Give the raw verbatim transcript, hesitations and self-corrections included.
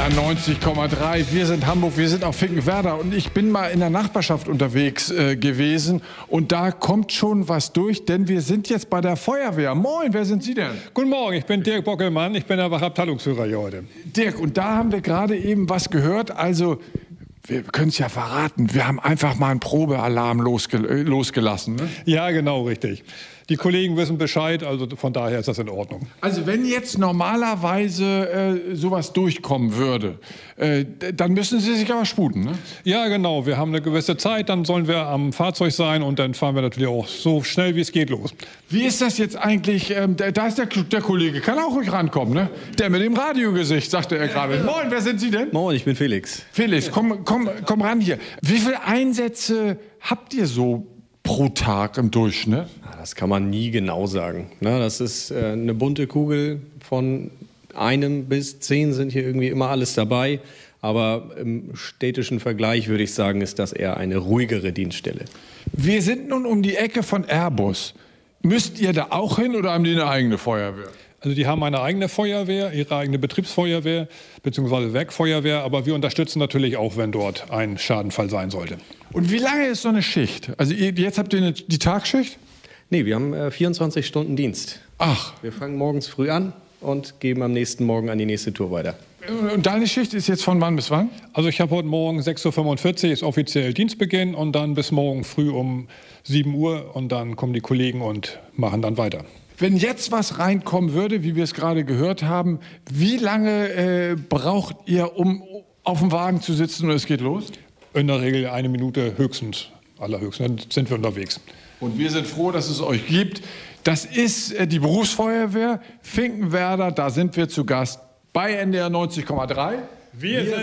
R neunzig Komma drei. Wir sind Hamburg, wir sind auf Finkenwerder und ich bin mal in der Nachbarschaft unterwegs äh, gewesen und da kommt schon was durch, denn wir sind jetzt bei der Feuerwehr. Moin, wer sind Sie denn? Guten Morgen, ich bin Dirk Bockelmann, ich bin der Wachabteilungsführer hier heute. Dirk, und da haben wir gerade eben was gehört, also wir können es ja verraten, wir haben einfach mal einen Probealarm losge losgelassen. Ne? Ja, genau, richtig. Die Kollegen wissen Bescheid, also von daher ist das in Ordnung. Also wenn jetzt normalerweise äh, sowas durchkommen würde, äh, dann müssen Sie sich aber sputen, ne? Ja, genau, wir haben eine gewisse Zeit, dann sollen wir am Fahrzeug sein und dann fahren wir natürlich auch so schnell wie es geht los. Wie ist das jetzt eigentlich, ähm, da ist der, der Kollege, kann auch ruhig rankommen, ne? Der mit dem Radiogesicht, sagte er gerade. Moin, wer sind Sie denn? Moin, ich bin Felix. Felix, komm, komm, komm ran hier. Wie viele Einsätze habt ihr so pro Tag im Durchschnitt? Das kann man nie genau sagen. Das ist eine bunte Kugel. Von einem bis zehn sind hier irgendwie immer alles dabei. Aber im städtischen Vergleich würde ich sagen, ist das eher eine ruhigere Dienststelle. Wir sind nun um die Ecke von Airbus. Müsst ihr da auch hin oder haben die eine eigene Feuerwehr? Also die haben eine eigene Feuerwehr, ihre eigene Betriebsfeuerwehr bzw. Werkfeuerwehr, aber wir unterstützen natürlich auch, wenn dort ein Schadenfall sein sollte. Und wie lange ist so eine Schicht? Also ihr, jetzt habt ihr eine, die Tagschicht? Nee, wir haben äh, vierundzwanzig Stunden Dienst. Ach. Wir fangen morgens früh an und geben am nächsten Morgen an die nächste Tour weiter. Und deine Schicht ist jetzt von wann bis wann? Also ich habe heute Morgen sechs Uhr fünfundvierzig ist offiziell Dienstbeginn und dann bis morgen früh um sieben Uhr und dann kommen die Kollegen und machen dann weiter. Wenn jetzt was reinkommen würde, wie wir es gerade gehört haben, wie lange äh, braucht ihr, um auf dem Wagen zu sitzen und es geht los? In der Regel eine Minute höchstens, allerhöchstens, dann sind wir unterwegs. Und wir sind froh, dass es euch gibt. Das ist äh, die Berufsfeuerwehr Finkenwerder, da sind wir zu Gast bei N D R neunzig Komma drei. Wir, wir sind